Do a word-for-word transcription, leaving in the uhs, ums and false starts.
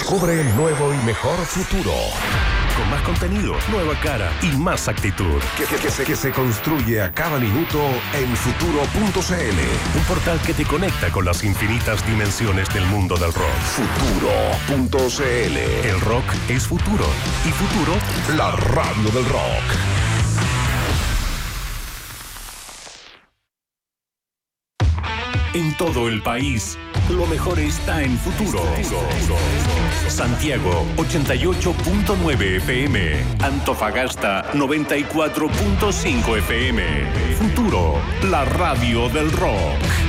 Descubre el nuevo y mejor futuro. Con más contenido, nueva cara y más actitud. Que, que, que, se, que se construye a cada minuto en futuro punto c l. Un portal que te conecta con las infinitas dimensiones del mundo del rock. futuro punto c l. El rock es futuro. Y futuro, la radio del rock. En todo el país, lo mejor está en Futuro. Santiago, ochenta y ocho punto nueve F M. Antofagasta, noventa y cuatro punto cinco F M. Futuro, la radio del rock.